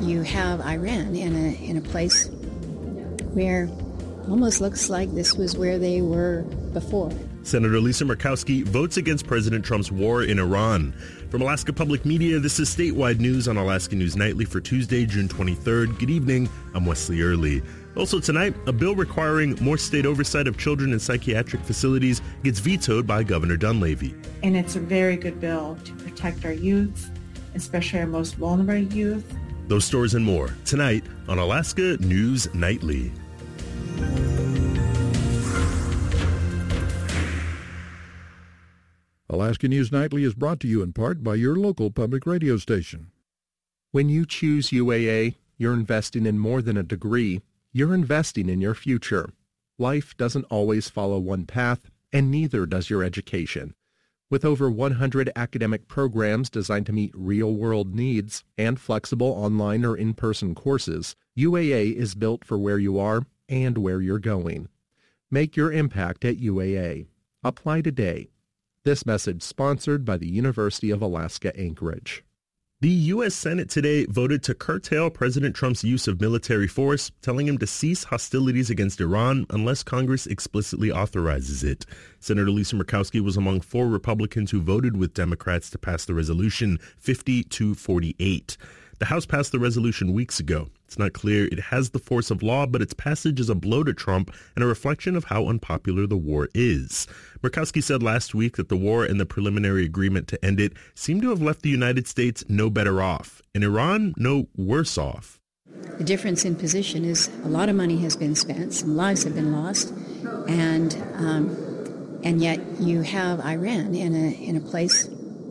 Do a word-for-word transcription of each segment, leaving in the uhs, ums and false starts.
you have Iran in a in a place where almost looks like this was where they were before. Senator Lisa Murkowski votes against President Trump's war in Iran. From Alaska Public Media, this is Statewide News on Alaska News Nightly for Tuesday, June twenty-third. Good evening, I'm Wesley Early. Also tonight, a bill requiring more state oversight of children in psychiatric facilities gets vetoed by Governor Dunleavy. And it's a very good bill to protect our youth, especially our most vulnerable youth. Those stories and more tonight on Alaska News Nightly. Alaska News Nightly is brought to you in part by your local public radio station. When you choose U A A, you're investing in more than a degree. You're investing in your future. Life doesn't always follow one path, and neither does your education. With over one hundred academic programs designed to meet real-world needs and flexible online or in-person courses, U A A is built for where you are and where you're going. Make your impact at U A A. Apply today. This message sponsored by the University of Alaska Anchorage. The U S Senate today voted to curtail President Trump's use of military force, telling him to cease hostilities against Iran unless Congress explicitly authorizes it. Senator Lisa Murkowski was among four Republicans who voted with Democrats to pass the resolution, fifty to forty-eight. The House passed the resolution weeks ago. It's not clear it has the force of law, but its passage is a blow to Trump and a reflection of how unpopular the war is. Murkowski said last week that the war and the preliminary agreement to end it seem to have left the United States no better off, and Iran no worse off. The difference in position is a lot of money has been spent, some lives have been lost, and um, and yet you have Iran in a in a place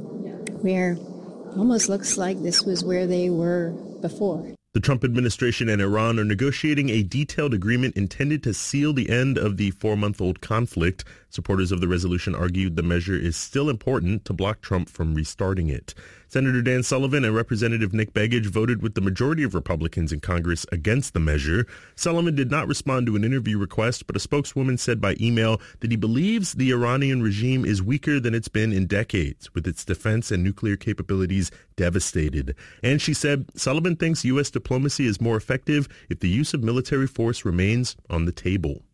where almost looks like this was where they were before. The Trump administration and Iran are negotiating a detailed agreement intended to seal the end of the four-month-old conflict. Supporters of the resolution argued the measure is still important to block Trump from restarting it. Senator Dan Sullivan and Representative Nick Begich voted with the majority of Republicans in Congress against the measure. Sullivan did not respond to an interview request, but a spokeswoman said by email that he believes the Iranian regime is weaker than it's been in decades, with its defense and nuclear capabilities devastated. And she said Sullivan thinks U S diplomacy is more effective if the use of military force remains on the table.